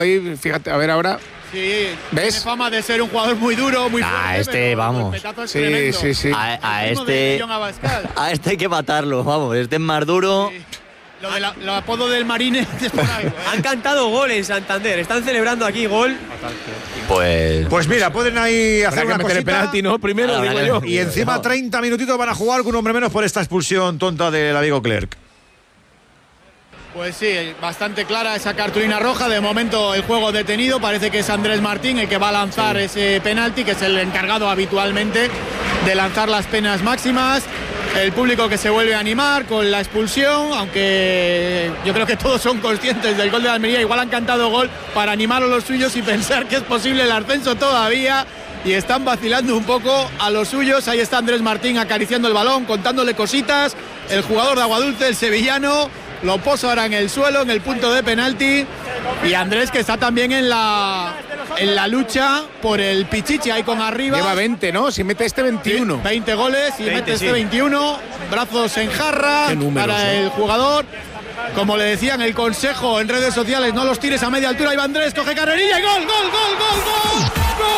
Fíjate, a ver ahora. Sí, ¿ves? Tiene fama de ser un jugador muy duro, muy fuerte. Vamos. Sí. A este hay que matarlo, vamos. Este es más duro. Sí. Lo del apodo del Marine es por ahí. Han cantado gol en Santander. Están celebrando aquí gol. Pues mira, pueden ahí hacer una meter el cosita. penalti, ¿no? Primero, digo yo. Y encima 30 minutitos van a jugar con un hombre menos por esta expulsión tonta de la Vigo Clerc. Pues sí, bastante clara esa cartulina roja. De momento el juego detenido. Parece que es Andrés Martín el que va a lanzar ese penalti, que es el encargado habitualmente de lanzar las penas máximas. El público que se vuelve a animar con la expulsión, aunque yo creo que todos son conscientes del gol de la Almería. Igual han cantado gol para animar a los suyos y pensar que es posible el ascenso todavía. Y están vacilando un poco a los suyos. Ahí está Andrés Martín acariciando el balón, contándole cositas. El jugador de Aguadulce, el sevillano, lo posa ahora en el suelo, en el punto de penalti. Y Andrés, que está también en la lucha por el Pichichi, ahí con arriba. Lleva 20, ¿no? Si mete este 21. Sí, 20 goles y 20, mete este sí. 21. Brazos en jarra para el jugador. Como le decían el consejo en redes sociales, no los tires a media altura. Ahí va Andrés, coge carrerilla y gol. ¡Gol!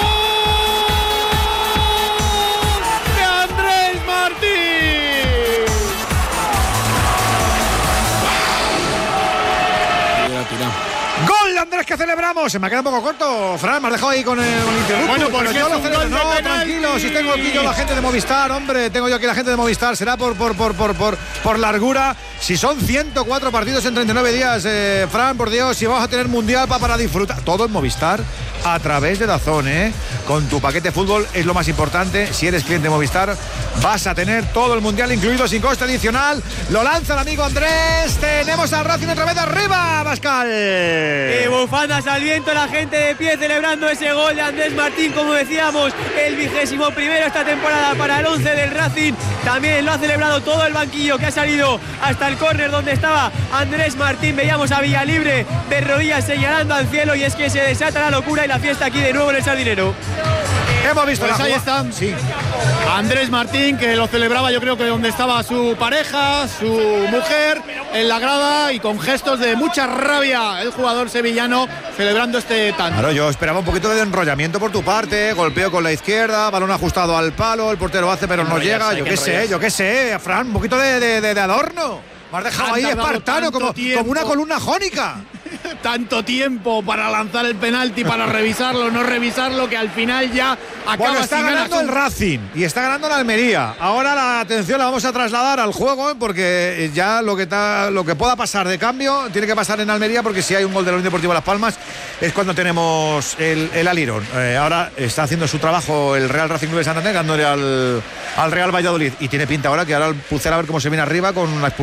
¡De Andrés Martín! ¡Gol, Andrés, que celebramos! Se me ha quedado un poco corto, Fran, me has dejado ahí con el interruptor. Bueno, porque yo es lo un celebro. gol de No, penalti. tranquilo, si tengo aquí yo la gente de Movistar, hombre, tengo yo aquí la gente de Movistar, será por largura. Si son 104 partidos en 39 días, Fran, por Dios, si vamos a tener Mundial para disfrutar. Todo en Movistar, a través de DAZN, con tu paquete fútbol es lo más importante. Si eres cliente de Movistar, vas a tener todo el Mundial incluido sin coste adicional. Lo lanza el amigo Andrés. Tenemos al Racing otra vez arriba, Pascal. Bufandas al viento, la gente de pie celebrando ese gol de Andrés Martín, como decíamos, el 21º esta temporada para el 11 del Racing. También lo ha celebrado todo el banquillo, que ha salido hasta el córner donde estaba Andrés Martín. Veíamos a Villalibre de rodillas señalando al cielo, y es que se desata la locura y la fiesta aquí de nuevo en el Sardinero. Hemos visto Pues la ahí jugada. están, sí. Andrés Martín, que lo celebraba, yo creo que donde estaba su pareja, su mujer, en la grada, y con gestos de mucha rabia el jugador sevillano celebrando este tanto. Claro, yo esperaba un poquito de enrollamiento por tu parte, golpeo con la izquierda, balón ajustado al palo, el portero hace pero no llega, yo qué sé, Fran, un poquito de adorno. Me has dejado ahí espartano como una columna jónica. Tanto tiempo para lanzar el penalti, para revisarlo, no revisarlo, que al final ya acaba. Bueno, está ganando el Racing y está ganando la Almería. Ahora la atención la vamos a trasladar al juego, porque ya lo que pueda pasar de cambio tiene que pasar en Almería, porque si hay un gol de la Unión Deportiva Las Palmas es cuando tenemos el alirón. Ahora está haciendo su trabajo el Real Racing Club de Santander, ganándole al Real Valladolid, y tiene pinta ahora que ahora el Pucela, a ver cómo se viene arriba con una